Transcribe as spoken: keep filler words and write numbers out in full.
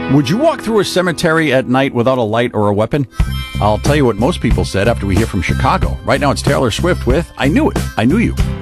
Would you walk through a cemetery at night without a light or a weapon? I'll tell you what most people said after we hear from Chicago. Right now it's Taylor Swift with I Knew It, I Knew You.